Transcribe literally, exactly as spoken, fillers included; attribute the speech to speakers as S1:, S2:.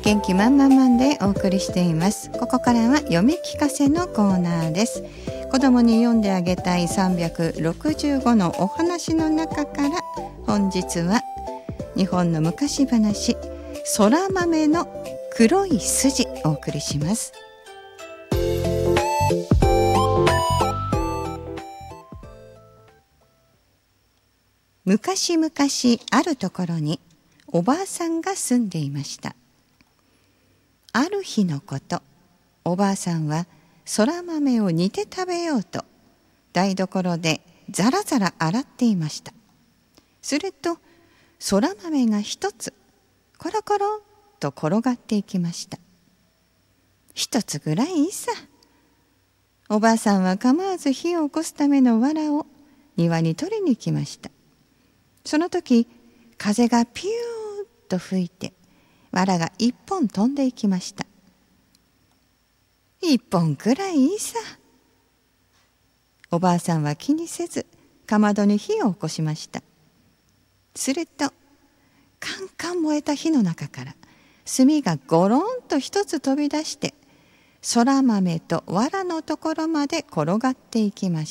S1: 元気満々マンでお送りしています。ここからは読み聞かせのコーナーです。子供に読んであげたいさんびゃくろくじゅうごのお話の中から本日は日本の昔話そら豆の黒い筋お送りします。昔々あるところにおばあさんが住んでいました。ある日のこと、おばあさんはそら豆を煮て食べようと台所でザラザラ洗っていました。するとそら豆が一つコロコロと転がっていきました。一つぐらいいいさ。おばあさんは構わず火を起こすための藁を庭に取りに行きました。その時風がピューッと吹いて藁が一本飛んでいきました。一本くらいいいさ。おばあさんは気にせずかまどに火を起こしました。するとカンカン燃えた火の中から炭がゴロンと一つ飛び出してそら豆と藁のところまで転がっていきました。